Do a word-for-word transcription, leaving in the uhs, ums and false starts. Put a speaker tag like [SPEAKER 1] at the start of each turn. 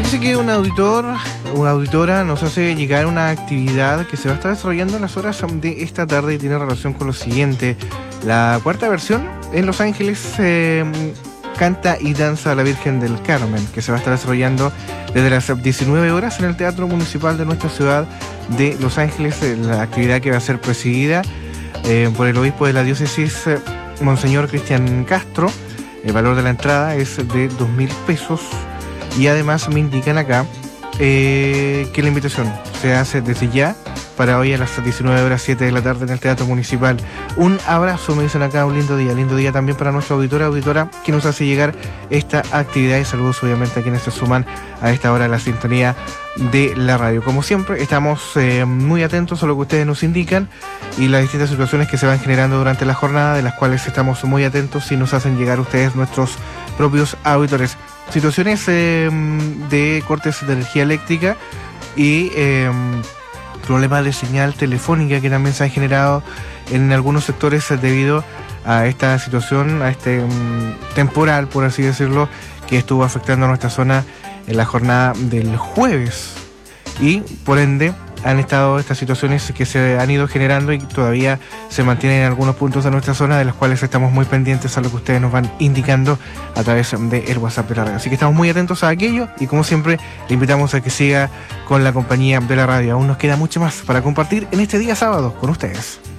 [SPEAKER 1] Dice que un auditor, una auditora nos hace llegar una actividad que se va a estar desarrollando en las horas de esta tarde y tiene relación con lo siguiente. La cuarta versión en Los Ángeles eh, canta y danza a la Virgen del Carmen, que se va a estar desarrollando desde las diecinueve horas en el Teatro Municipal de nuestra ciudad de Los Ángeles. La actividad que va a ser presidida eh, por el obispo de la diócesis, eh, Monseñor Cristian Castro. El valor de la entrada es de dos mil pesos. Y además me indican acá eh, que la invitación se hace desde ya para hoy a las diecinueve horas siete de la tarde en el Teatro Municipal. Un abrazo, me dicen acá, un lindo día. Lindo día también para nuestra auditora, auditora que nos hace llegar esta actividad. Y saludos obviamente a quienes se suman a esta hora a la sintonía de la radio. Como siempre, estamos eh, muy atentos a lo que ustedes nos indican y las distintas situaciones que se van generando durante la jornada, de las cuales estamos muy atentos y nos hacen llegar ustedes, nuestros propios auditores. Situaciones eh, de cortes de energía eléctrica y eh, problemas de señal telefónica que también se han generado en algunos sectores debido a esta situación, a este um, temporal, por así decirlo, que estuvo afectando a nuestra zona en la jornada del jueves. Y por ende han estado estas situaciones que se han ido generando y todavía se mantienen en algunos puntos de nuestra zona, de los cuales estamos muy pendientes a lo que ustedes nos van indicando a través del WhatsApp de la radio. Así que estamos muy atentos a aquello y, como siempre, le invitamos a que siga con la compañía de la radio. Aún nos queda mucho más para compartir en este día sábado con ustedes.